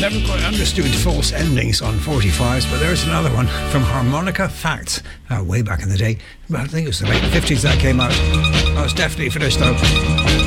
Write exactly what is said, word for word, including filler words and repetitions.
never quite understood false endings on forty-fives, but there's another one from Harmonica Facts, uh, way back in the day. Well, I think it was the late fifties that came out. I was definitely finished though.